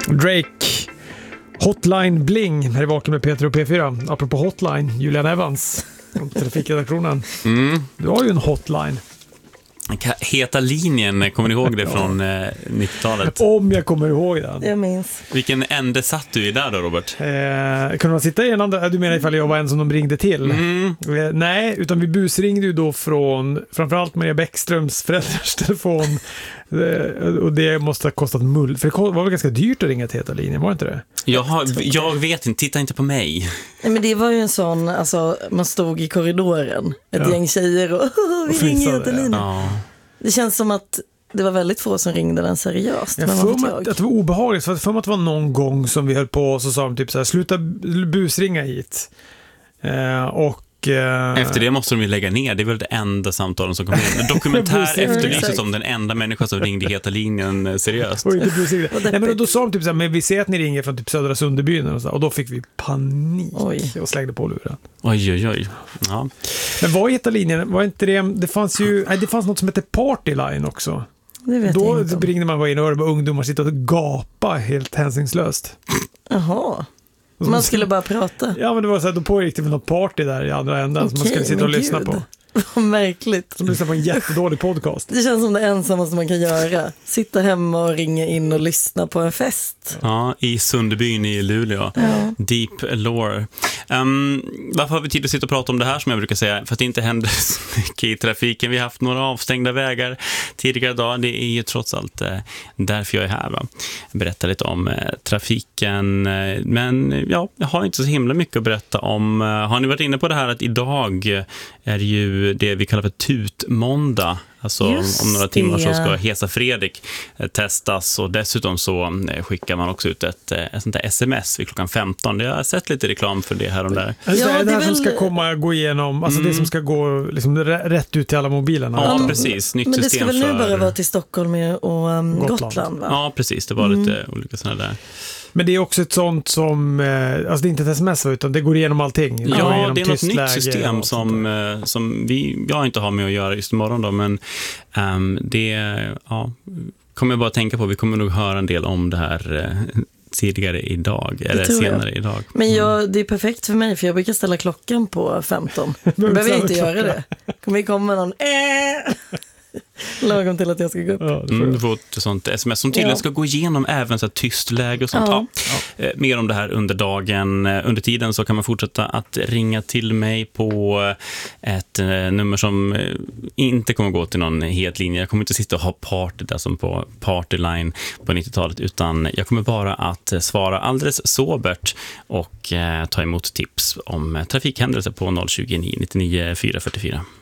Drake, Hotline Bling, här är Vaken med Peter och P4. Apropå Hotline, Julian Evans från trafikredaktionen. Du har ju en hotline. Heta linjen, kommer ni ihåg det från 90-talet? Om jag kommer ihåg den. Jag minns. Vilken ände satt du i där då, Robert? Kunde man sitta i en andra? Du menar ifall jag var en som de ringde till? Nej, utan vi busringde ju då från framförallt Maria Bäckströms föräldrars telefon. Och det måste ha kostat mull. För det var väl ganska dyrt att ringa till Heta linjen, var det inte det? Jag vet inte, titta inte på mig. Nej, men det var ju en sån, alltså man stod i korridoren, ett gäng tjejer och vi ringer Heta linjen. Ja. Det känns som att det var väldigt få som ringde den seriöst. Jag får mig att det var obehagligt, för att det var någon gång som vi höll på och så sa de typ så här: sluta busringa hit. Efter det måste de ju lägga ner. Det är väl det enda samtalen som kommer in. Dokumentär efterlyses som den enda människa som ringde Heta linjen seriöst. Nej, men då sa de typ så här: men vi ser att ni ringer från typ Södra Sunderbyn och då fick vi panik och slängde på luren. Oj. Ja. Men vad Heta linjen? Var inte det fanns ju det fanns något som hette Partyline också. Det vet då jag inte. ringde man bara in och hörde ungdomar sitta och gapa helt hänsynslöst. Jaha. Man skulle bara prata. Ja, men det var så att då pågick det väl något party där i andra änden som man skulle sitta och lyssna på. Vad märkligt. Som lyssnar på en jättedålig podcast. Det känns som det ensammaste man kan göra. Sitta hemma och ringa in och lyssna på en fest. Ja, i Sunderbyn i Luleå. Ja. Deep lore. Varför har vi tid att sitta och prata om det här, som jag brukar säga? För att det inte händer så mycket i trafiken. Vi har haft några avstängda vägar tidigare idag. Det är ju trots allt därför jag är här. Va? Berätta lite om trafiken. Men ja, jag har inte så himla mycket att berätta om. Har ni varit inne på det här att idag är ju det vi kallar för tutmåndag. Alltså om några timmar så ska Hesa Fredrik testas, och dessutom så skickar man också ut ett sånt där sms vid klockan 15. Jag har sett lite reklam för det här och där. Alltså det är det här som ska gå igenom, alltså det som ska gå liksom rätt ut till alla mobilerna. Ja, precis. Nytt men det system ska väl nu för bara vara till Stockholm och Gotland, va? Ja, precis. Det var lite olika sådana där. Men det är också ett sånt som, alltså det är inte ett sms utan det går igenom allting. Ja, det är något nytt system som jag inte har med att göra just imorgon då, men kommer jag bara tänka på. Vi kommer nog höra en del om det här tidigare idag, eller senare idag. Men det är perfekt för mig, för jag brukar ställa klockan på 15. Jag behöver inte göra det. Kommer vi komma någon lagom till att jag ska gå upp. Ja, du får ett sånt sms som tydligen ska gå igenom även så här tyst läge och sånt. Mer om det här under dagen. Under tiden så kan man fortsätta att ringa till mig på ett nummer som inte kommer gå till någon het linje. Jag kommer inte sitta och ha party där som på Partyline på 90-talet, utan jag kommer bara att svara alldeles sobert och ta emot tips om trafikhändelser på 020 99 444.